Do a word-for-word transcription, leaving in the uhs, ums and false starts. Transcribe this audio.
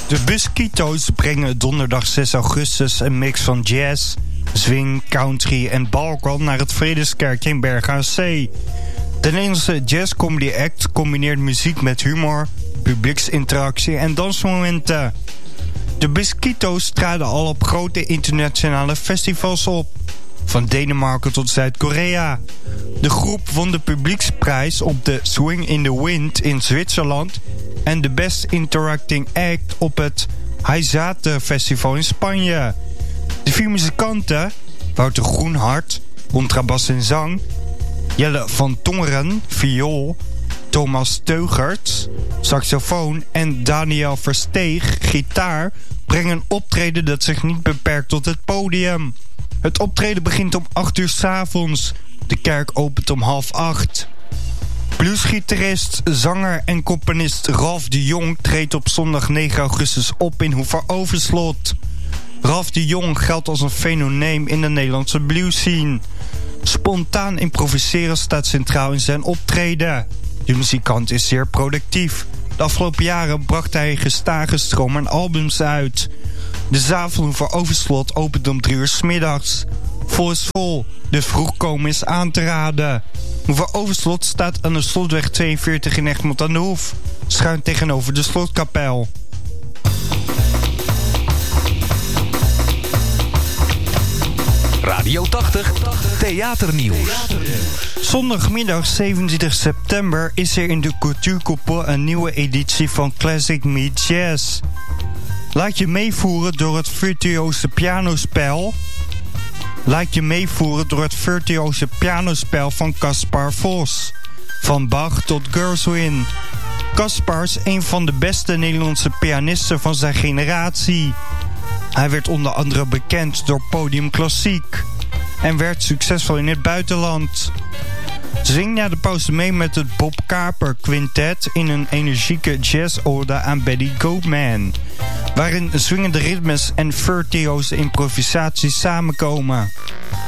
De Busquito's brengen donderdag zes augustus een mix van jazz, swing, country en balkan naar het Vredeskerkje in Bergen aan Zee. De Nederlandse jazzcomedy act combineert muziek met humor, publieksinteractie en dansmomenten. De Busquito's traden al op grote internationale festivals op, van Denemarken tot Zuid-Korea. De groep won de publieksprijs op de Swing in the Wind in Zwitserland en de Best Interacting Act op het Haizate Festival in Spanje. De vier muzikanten, Wouter Groenhart, contrabas en zang, Jelle van Tongeren, viool, Thomas Teugerts, saxofoon en Daniel Versteeg, gitaar, brengen een optreden dat zich niet beperkt tot het podium. Het optreden begint om acht uur 's avonds. De kerk opent om half acht. Bluesgitarist, zanger en componist Ralf de Jong treedt op zondag negen augustus op in Hoever-Overslot. Ralf de Jong geldt als een fenomeen in de Nederlandse bluesscene. Spontaan improviseren staat centraal in zijn optreden. De muzikant is zeer productief. De afgelopen jaren bracht hij gestage stroom aan albums uit. De zaal van Hoever-Overslot opent om drie uur 's middags. Vol is vol, dus vroeg komen is aan te raden. Hoever-Overslot staat aan de Slotweg tweeënveertig in Egmond aan de Hoef, schuin tegenover de slotkapel. Radio tachtig, Theaternieuws. Zondagmiddag zevenentwintig september is er in de Cultuurkoepel een nieuwe editie van Classic Meet Jazz. Laat je meevoeren door het virtuose pianospel. Laat je meevoeren door het virtuose pianospel van Caspar Vos. Van Bach tot Gershwin. Caspar is een van de beste Nederlandse pianisten van zijn generatie. Hij werd onder andere bekend door Podium Klassiek en werd succesvol in het buitenland. Zing na de pauze mee met het Bob Kaper Quintet in een energieke jazz-ode aan Betty Goodman, waarin swingende ritmes en virtuose improvisaties samenkomen.